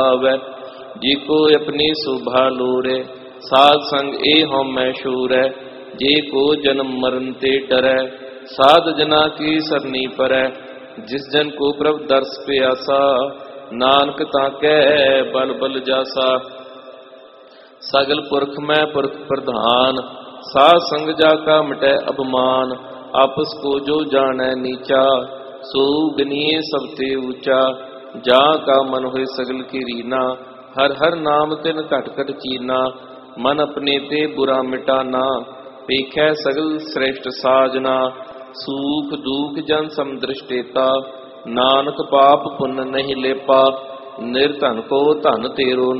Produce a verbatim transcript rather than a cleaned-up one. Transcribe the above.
ਆਵੈ। ਜੀ ਕੋ ਆਪਣੀ ਸੁਭਾ ਲੋਰੇ ਸਾਧ ਸੰਗ ਇਹ ਹਉਮੈ ਸ਼ੂਰੈ। ਜੇ ਕੋ ਜਨਮ ਮਰਨ ਤੇ ਡਰੈ ਸਾਧ ਜਨਾ ਕੀ ਸਰਨੀ ਪਰੈ। ਜਿਸ ਜਨ ਕੋ ਪ੍ਰਭ ਦਰਸ ਪਿਆਸਾ ਨਾਨਕ ਤਾਂ ਕੈ ਬਲ ਬਲ ਜਾਸਾ। ਸਗਲ ਪੁਰਖ ਮੈਂ ਪੁਰਖ ਪ੍ਰਧਾਨ ਸਾਧ ਸੰਗ ਜਾ ਕਾ ਮਿਟੈ ਅਭਮਾਨ। ਆਪਸ ਕੋ ਜੋ ਜਾਣੈ ਨੀਚਾ ਸੋ ਗਨੀਏ ਸਭ ਤੇ ਊਚਾ। ਜਾ ਕਾ ਮਨ ਹੋਏ ਸਗਲ ਕੀ ਰੀਨਾ ਹਰ ਹਰ ਨਾਮ ਤਿਨ ਘਟ ਘਟ ਚੀਨਾ। ਮਨ ਆਪਣੇ ਤੇ ਬੁਰਾ ਮਿਟਾਨਾ ਵੇਖੈ ਸਗਲ ਸ੍ਰੇਸ਼ਟ ਸਾਜਨਾ। ਸੂਖ ਦੂਖ ਜਨ ਸਮਦ੍ਰਿਸ਼ਟੇਤਾ ਨਾਨਕ ਪਾਪ ਪੁੰਨ ਨਹੀਂ ਲੇਪਾ। ਨਿਰਧਨ ਕੋ ਧਨ ਤੇਰੋ